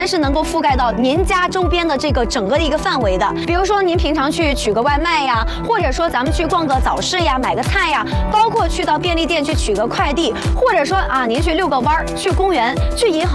是能够覆盖到您家周边的这个整个的一个范围的。比如说您平常去取个外卖呀，或者说咱们去逛个早市呀，买个菜呀，包括去到便利店去取个快递，或者说啊您去遛个弯儿，去公园，去银行。